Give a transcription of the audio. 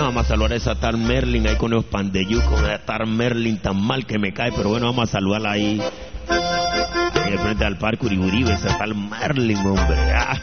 vamos a saludar a esa tal Merlin ahí con los pandeyú, con esa tal Merlin tan mal que me cae, pero bueno, vamos a saludarla ahí en el frente al parque Uriburibe, esa tal Merlin, hombre.